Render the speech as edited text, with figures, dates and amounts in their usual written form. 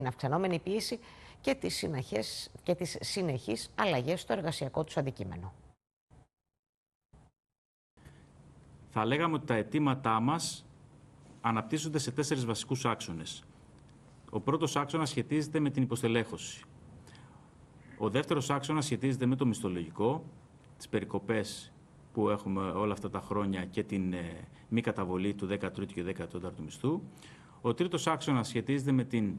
αυξανόμενη πίεση και τις συνεχείς αλλαγές στο εργασιακό τους αντικείμενο. Θα λέγαμε ότι τα αιτήματά μας αναπτύσσονται σε 4 βασικούς άξονες. Ο πρώτος άξονας σχετίζεται με την υποστελέχωση. Ο δεύτερος άξονας σχετίζεται με το μισθολογικό, τις περικοπές που έχουμε όλα αυτά τα χρόνια και την μη καταβολή του 13ου και 14ου μισθού. Ο τρίτος άξονας σχετίζεται με την